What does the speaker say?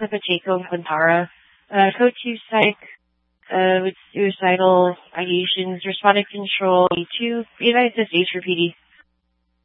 Pacheco of Quintara. Code 2 Psych, with suicidal ideations, responded control 2, United States for PD.